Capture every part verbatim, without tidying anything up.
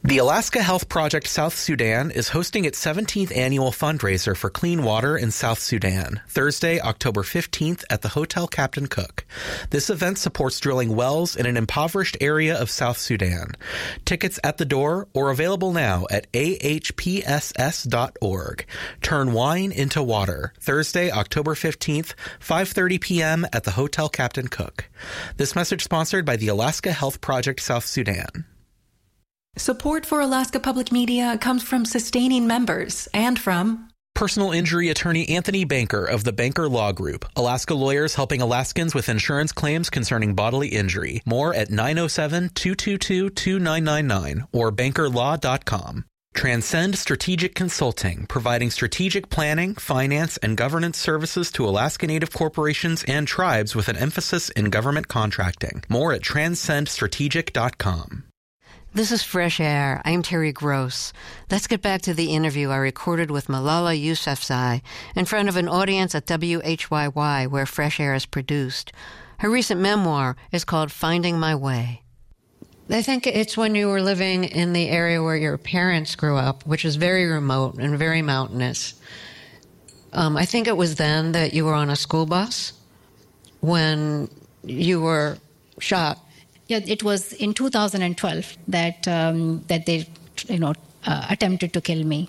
The Alaska Health Project South Sudan is hosting its seventeenth annual fundraiser for clean water in South Sudan, Thursday, October fifteenth at the Hotel Captain Cook. This event supports drilling wells in an impoverished area of South Sudan. Tickets at the door or available now at a h p s s dot org. Turn wine into water, Thursday, October fifteenth, five thirty p.m. at the Hotel Captain Cook. This message sponsored by the Alaska Health Project South Sudan. Support for Alaska Public Media comes from sustaining members and from personal injury attorney Anthony Banker of the Banker Law Group, Alaska lawyers helping Alaskans with insurance claims concerning bodily injury. More at nine oh seven, two two two, two nine nine nine or banker law dot com. Transcend Strategic Consulting, providing strategic planning, finance, and governance services to Alaska Native corporations and tribes with an emphasis in government contracting. More at transcend strategic dot com. This is Fresh Air. I'm Terry Gross. Let's get back to the interview I recorded with Malala Yousafzai in front of an audience at W H Y Y, where Fresh Air is produced. Her recent memoir is called Finding My Way. I think it's when you were living in the area where your parents grew up, which is very remote and very mountainous. Um, I think it was then that you were on a school bus when you were shot. Yeah, it was in two thousand twelve that um, that they, you know, uh, attempted to kill me.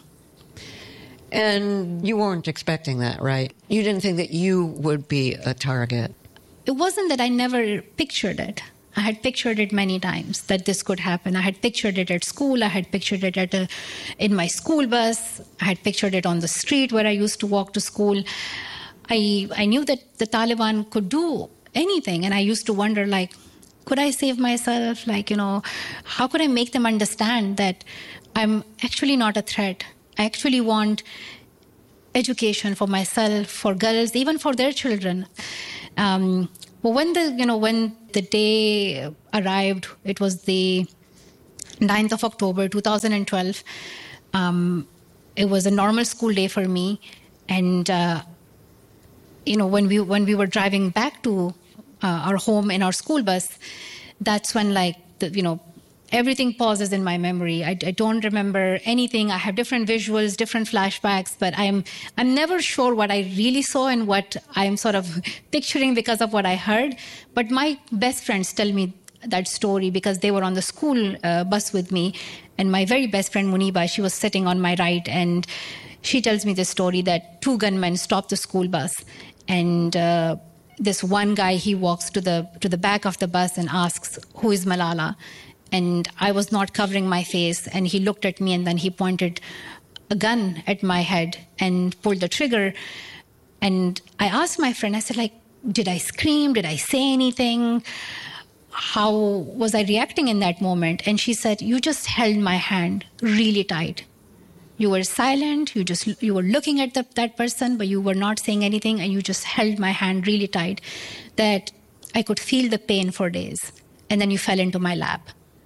And you weren't expecting that, right? You didn't think that you would be a target. It wasn't that I never pictured it. I had pictured it many times that this could happen. I had pictured it at school. I had pictured it at a, in my school bus. I had pictured it on the street where I used to walk to school. I I knew that the Taliban could do anything, and I used to wonder, like, could I save myself? Like, you know, how could I make them understand that I'm actually not a threat? I actually want education for myself, for girls, even for their children. Um, but when the, you know, when the day arrived, it was the ninth of October, two thousand twelve. Um, it was a normal school day for me. And, uh, you know, when we, when we were driving back to Uh, our home in our school bus, that's when, like, the, you know, everything pauses in my memory. I, I don't remember anything. I have different visuals, different flashbacks, but I'm I'm never sure what I really saw and what I'm sort of picturing because of what I heard. But my best friends tell me that story because they were on the school uh, bus with me. And my very best friend, Muniba, she was sitting on my right, and she tells me the story that two gunmen stopped the school bus, and uh, this one guy, he walks to the to the back of the bus and asks, "Who is Malala?" And I was not covering my face, and he looked at me, and then he pointed a gun at my head and pulled the trigger. And I asked my friend, I said, like, did I scream? Did I say anything? How was I reacting in that moment? And she said, you just held my hand really tight. You were silent, you just you were looking at the, that person, but you were not saying anything, and you just held my hand really tight, that I could feel the pain for days. And then you fell into my lap.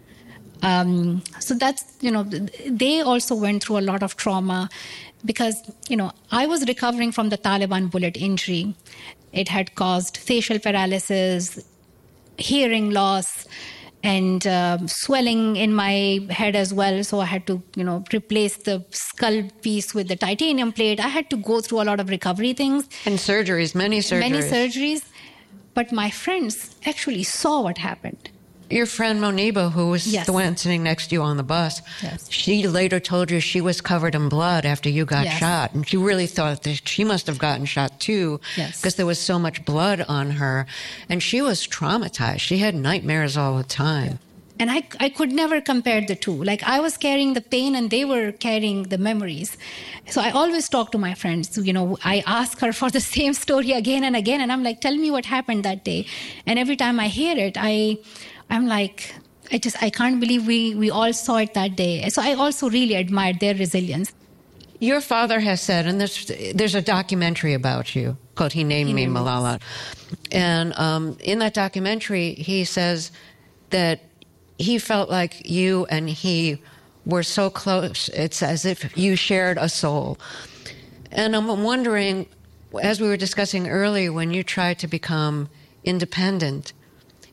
Um, so that's, you know, they also went through a lot of trauma because, you know, I was recovering from the Taliban bullet injury. It had caused facial paralysis, hearing loss, and um, swelling in my head as well. So I had to, you know, replace the skull piece with the titanium plate. I had to go through a lot of recovery things. And surgeries, many surgeries. Many surgeries. But my friends actually saw what happened. Your friend Moniba, who was yes. the one sitting next to you on the bus, yes. she later told you she was covered in blood after you got yes. shot. And she really thought that she must have gotten shot too, because yes. there was so much blood on her. And she was traumatized. She had nightmares all the time. And I, I could never compare the two. Like, I was carrying the pain and they were carrying the memories. So I always talk to my friends. You know, I ask her for the same story again and again. And I'm like, tell me what happened that day. And every time I hear it, I... I'm like, I just, I can't believe we, we all saw it that day. So I also really admired their resilience. Your father has said, and there's, there's a documentary about you called He Named he Me, named Malala. And um, in that documentary, he says that he felt like you and he were so close. It's as if you shared a soul. And I'm wondering, as we were discussing earlier, when you tried to become independent,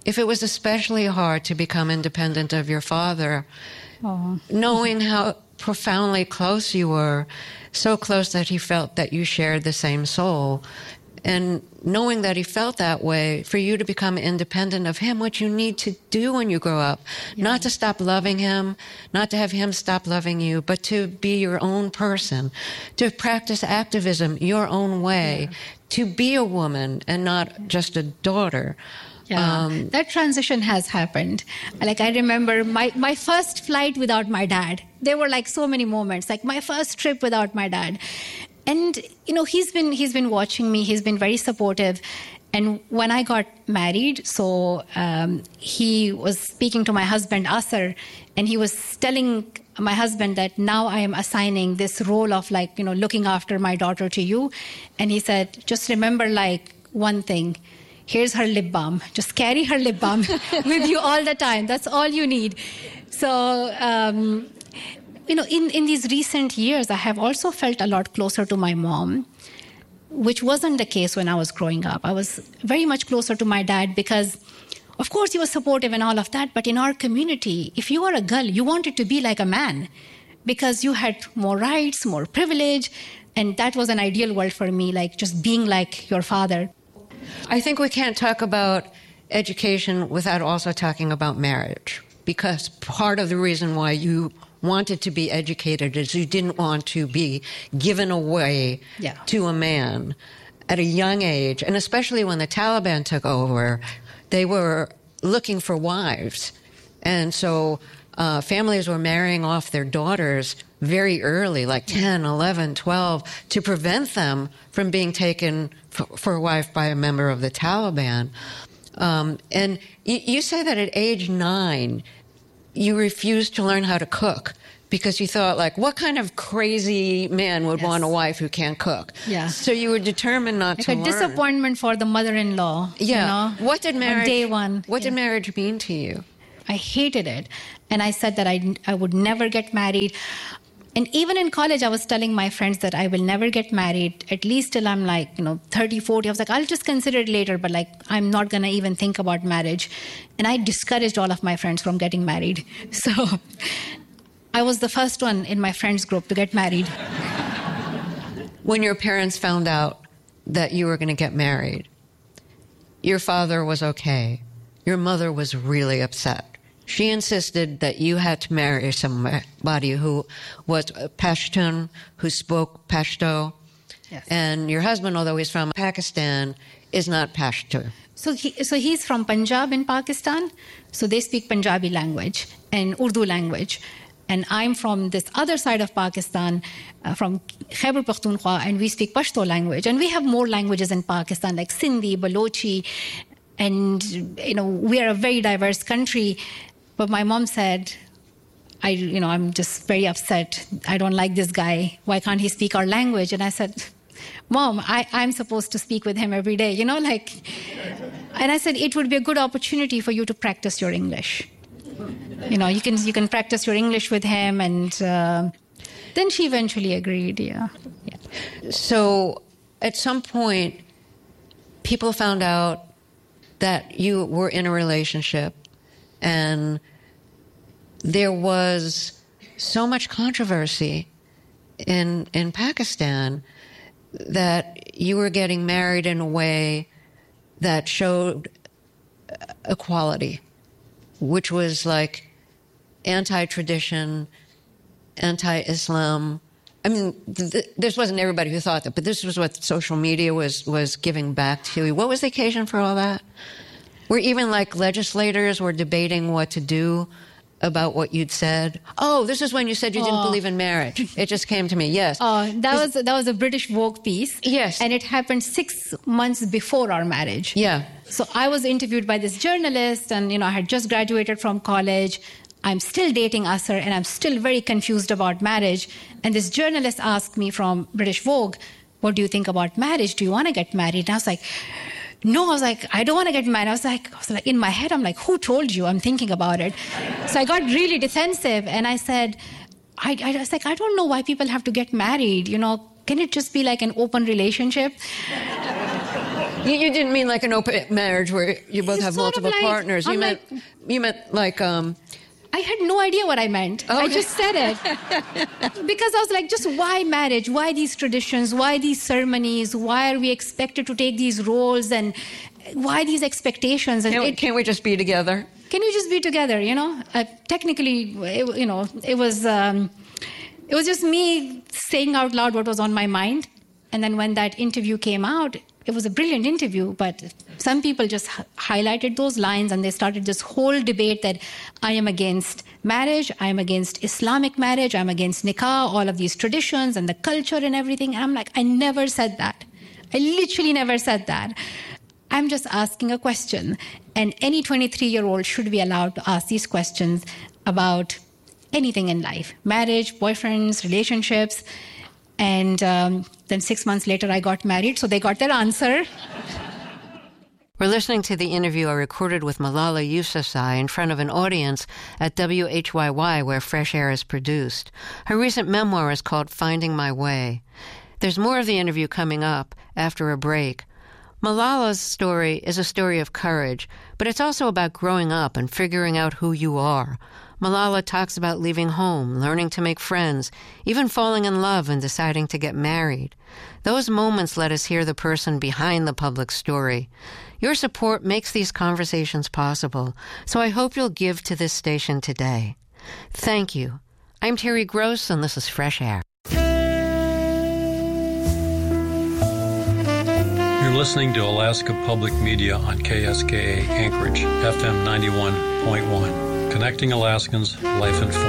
if it was especially hard to become independent of your father, Oh. knowing how profoundly close you were, so close that he felt that you shared the same soul, and knowing that he felt that way, for you to become independent of him, what you need to do when you grow up, yeah. not to stop loving him, not to have him stop loving you, but to be your own person, to practice activism your own way, yeah. to be a woman and not just a daughter. Yeah, um, that transition has happened. Like, I remember my, my first flight without my dad. There were like so many moments, like my first trip without my dad. And, you know, he's been he's been watching me. He's been very supportive. And when I got married, so um, he was speaking to my husband, Asar, and he was telling my husband that now I am assigning this role of, like, you know, looking after my daughter to you. And he said, just remember, like, one thing. Here's her lip balm. Just carry her lip balm with you all the time. That's all you need. So, um, you know, in, in these recent years, I have also felt a lot closer to my mom, which wasn't the case when I was growing up. I was very much closer to my dad because, of course, he was supportive and all of that. But in our community, if you were a girl, you wanted to be like a man because you had more rights, more privilege. And that was an ideal world for me, like just being like your father. I think we can't talk about education without also talking about marriage, because part of the reason why you wanted to be educated is you didn't want to be given away yeah. to a man at a young age. And especially when the Taliban took over, they were looking for wives. And so uh, families were marrying off their daughters very early, like ten, eleven, twelve, to prevent them from being taken for, for a wife by a member of the Taliban. Um, and you, you say that at age nine, you refused to learn how to cook because you thought, like, what kind of crazy man would yes. want a wife who can't cook? Yeah. So you were determined not like to a learn. Disappointment for the mother-in-law. Yeah. You know? What did marriage? On day one. What yeah. did marriage mean to you? I hated it, and I said that I I would never get married. And even in college, I was telling my friends that I will never get married, at least till I'm like, you know, thirty, forty. I was like, I'll just consider it later, but like, I'm not going to even think about marriage. And I discouraged all of my friends from getting married. So I was the first one in my friends group to get married. When your parents found out that you were going to get married, your father was okay. Your mother was really upset. She insisted that you had to marry somebody who was Pashtun, who spoke Pashto. Yes. And your husband, although he's from Pakistan, is not Pashto. So, he, so he's from Punjab in Pakistan. So they speak Punjabi language and Urdu language. And I'm from this other side of Pakistan, uh, from Khyber Pakhtunkhwa, and we speak Pashto language. And we have more languages in Pakistan, like Sindhi, Balochi. And, you know, we are a very diverse country. But my mom said, I, you know, I'm just very upset. I don't like this guy. Why can't he speak our language? And I said, Mom, I, I'm supposed to speak with him every day, you know, like. And I said, it would be a good opportunity for you to practice your English. You know, you can you can practice your English with him. And uh, then she eventually agreed, yeah. yeah. So at some point, people found out that you were in a relationship. And there was so much controversy in in Pakistan that you were getting married in a way that showed equality, which was like anti-tradition, anti-Islam. I mean, th- this wasn't everybody who thought that, but this was what social media was, was giving back to you. What was the occasion for all that? Where even like legislators were debating what to do about what you'd said. Oh, this is when you said you didn't oh. believe in marriage. It just came to me. Yes. Oh, that was that was a British Vogue piece. Yes. And it happened six months before our marriage. Yeah. So I was interviewed by this journalist, and you know I had just graduated from college. I'm still dating Asar, and I'm still very confused about marriage. And this journalist asked me from British Vogue, "What do you think about marriage? Do you want to get married?" And I was like, no, I was like, I don't want to get married. I was like, I was like, in my head, I'm like, who told you? I'm thinking about it. So I got really defensive, and I said, I, I was like, I don't know why people have to get married. You know, can it just be like an open relationship? You, you didn't mean like an open marriage where you both It's have sort of multiple like- partners. You I'm meant like- you meant like um. I had no idea what I meant. I Okay. just said it. Because I was like, just why marriage? Why these traditions? Why these ceremonies? Why are we expected to take these roles? And why these expectations? And Can't we, it- can't we just be together? can we just be together, you know? Uh, technically, it, you know, it was, um, it was just me saying out loud what was on my mind. And then when that interview came out, it was a brilliant interview, but some people just h- highlighted those lines and they started this whole debate that I am against marriage, I am against Islamic marriage, I'm against nikah, all of these traditions and the culture and everything. And I'm like, I never said that. I literally never said that. I'm just asking a question. And any twenty-three-year-old should be allowed to ask these questions about anything in life, marriage, boyfriends, relationships. And um, then six months later, I got married, so they got their answer. We're listening to the interview I recorded with Malala Yousafzai in front of an audience at W H Y Y, where Fresh Air is produced. Her recent memoir is called Finding My Way. There's more of the interview coming up after a break. Malala's story is a story of courage, but it's also about growing up and figuring out who you are. Malala talks about leaving home, learning to make friends, even falling in love and deciding to get married. Those moments let us hear the person behind the public story. Your support makes these conversations possible, so I hope you'll give to this station today. Thank you. I'm Terry Gross, and this is Fresh Air. You're listening to Alaska Public Media on K S K A Anchorage, F M ninety-one point one. Connecting Alaskans, life informed.